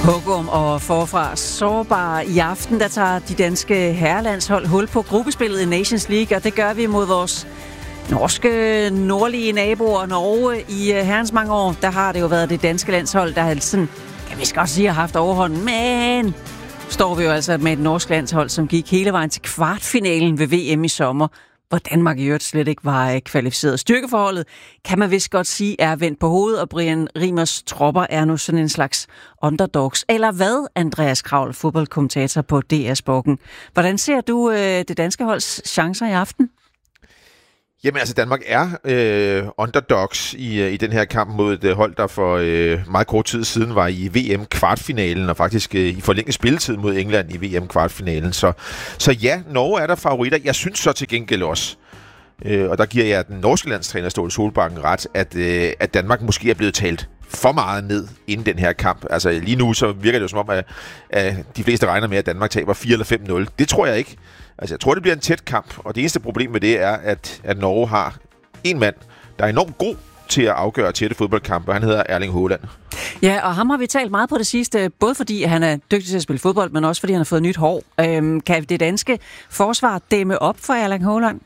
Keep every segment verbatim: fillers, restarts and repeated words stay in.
Hugum og forfra sårbare i aften, der tager de danske herrelandshold hul på gruppespillet i Nations League, og det gør vi mod vores norske nordlige naboer. Norge i herrens mange år, der har det jo været det danske landshold, der har sådan, kan vi godt sige, har haft overhånden, men står vi jo altså med et norsk landshold, som gik hele vejen til kvartfinalen ved V M i sommer, hvor Danmark i øvrigt slet ikke var kvalificeret. Styrkeforholdet kan man vist godt sige er vendt på hovedet, og Brian Riemers tropper er nu sådan en slags underdogs. Eller hvad, Andreas Kraul, fodboldkommentator på D R Sporten? Hvordan ser du øh, det danske holds chancer i aften? Jamen altså, Danmark er øh, underdogs i, i den her kamp mod et hold, der for øh, meget kort tid siden var i V M-kvartfinalen, og faktisk øh, i forlænget spilletid mod England i V M-kvartfinalen. Så, så ja, Norge er der favoritter. Jeg synes så til gengæld også, øh, og der giver jeg den norske landstræner Ståle Solbakken ret, at, øh, at Danmark måske er blevet talt for meget ned inden den her kamp. Altså lige nu så virker det jo som om, at, at de fleste regner med, at Danmark taber fire eller fem nul. Det tror jeg ikke. Altså jeg tror, det bliver en tæt kamp, og det eneste problem med det er, at, at Norge har en mand, der er enormt god til at afgøre tætte fodboldkampe, og han hedder Erling Haaland. Ja, og ham har vi talt meget på det sidste, både fordi han er dygtig til at spille fodbold, men også fordi han har fået nyt hår. Øhm, kan det danske forsvar dæmme op for Erling Haaland?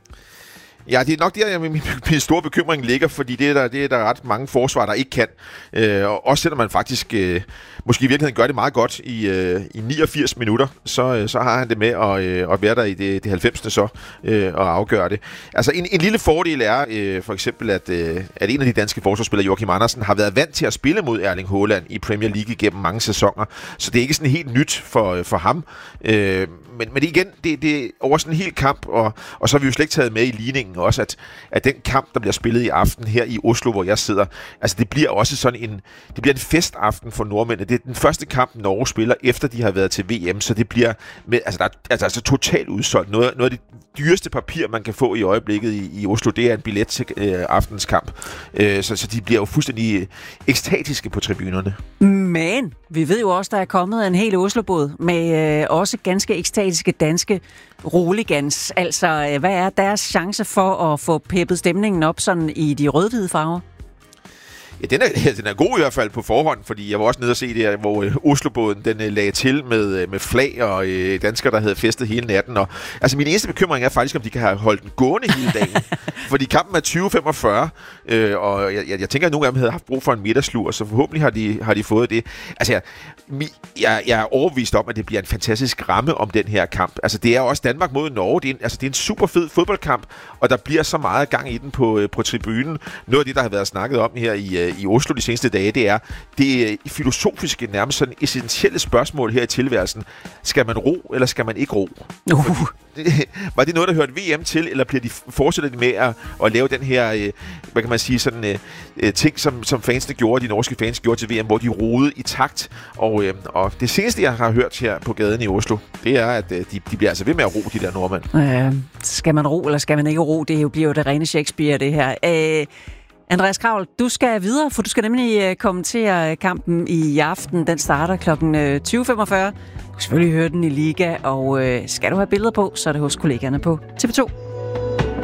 Ja, det er nok der, min, min store bekymring ligger, fordi det er der, det er der ret mange forsvar, der ikke kan. Øh, og også selvom man faktisk øh, måske i virkeligheden gør det meget godt i, øh, i niogfirs minutter, så, så har han det med at, øh, at være der i det, det halvfems så øh, og afgøre det. Altså en, en lille fordel er øh, for eksempel, at, øh, at en af de danske forsvarsspillere, Joachim Andersen, har været vant til at spille mod Erling Haaland i Premier League igennem mange sæsoner. Så det er ikke sådan helt nyt for, for ham. Øh, men, men igen, det, det er over sådan en hel kamp, og, og så har vi jo slet ikke taget med i ligningen også, at, at den kamp, der bliver spillet i aften her i Oslo, hvor jeg sidder, altså det bliver også sådan en, det bliver en festaften for nordmændene. Det er den første kamp, Norge spiller, efter de har været til V M, så det bliver med, altså, der er, altså, altså totalt udsolgt. Noget, noget af det dyreste papir, man kan få i øjeblikket i, i Oslo, det er en billet til øh, aftens kamp. Øh, så, så de bliver jo fuldstændig ekstatiske på tribunerne. Men vi ved jo også, der er kommet en hel Oslobåd med øh, også ganske ekstatiske danske roligans. Altså, øh, hvad er deres chance for at få peppet stemningen op sådan i de rød-hvide farver? Ja, den er, den er god i hvert fald på forhånd, fordi jeg var også nede og se det her, hvor øh, Oslobåden den øh, lagde til med, med flag og øh, danskere, der havde festet hele natten. Og, altså min eneste bekymring er faktisk, om de kan have holdt den gående hele dagen. Fordi kampen er tyve femogfyrre, øh, og jeg, jeg, jeg tænker, at nogle af dem havde haft brug for en middagslur, så forhåbentlig har de, har de fået det. Altså jeg, jeg, jeg er overbevist om, at det bliver en fantastisk ramme om den her kamp. Altså det er også Danmark mod Norge. Det er en, altså, det er en super fed fodboldkamp, og der bliver så meget gang i den på, på tribunen. Noget af det, der har været snakket om her i i Oslo de seneste dage, det er det filosofiske, nærmest sådan essentielle spørgsmål her i tilværelsen. Skal man ro, eller skal man ikke ro? Uh. Det, var det noget, der hørte V M til, eller bliver de, fortsætter de med at, at lave den her, øh, hvad kan man sige, sådan øh, ting, som, som fansene gjorde, de norske fans gjorde til V M, hvor de rodede i takt. Og, øh, og det seneste, jeg har hørt her på gaden i Oslo, det er, at øh, de, de bliver altså ved med at ro, de der nordmænd. Øh, skal man ro, eller skal man ikke ro? Det bliver jo det rene Shakespeare, det her. Øh, Andreas Kraul, du skal videre, for du skal nemlig kommentere kampen i aften. Den starter klokken tyve femogfyrre. Du kan selvfølgelig høre den i Liga, og skal du have billeder på, så er det hos kollegaerne på T V to.